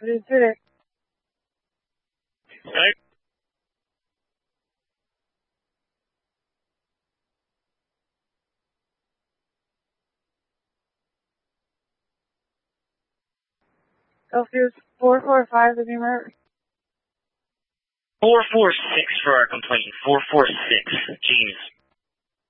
Intruder. Right? Celsius 445 is your 446 for our complaint. 446. Jeez.